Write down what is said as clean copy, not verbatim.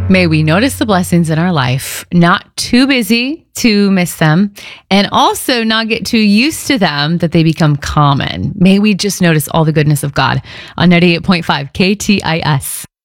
May we notice the blessings in our life, not too busy to miss them, and also not get too used to them that they become common. May we just notice all the goodness of God on 98.5 KTIS.